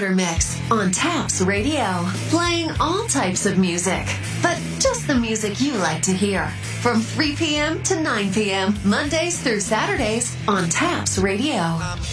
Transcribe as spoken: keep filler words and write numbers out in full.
Starter Mix on Taps Radio, playing all types of music, but just the music you like to hear. From three p.m. to nine p.m., Mondays through Saturdays on Taps Radio.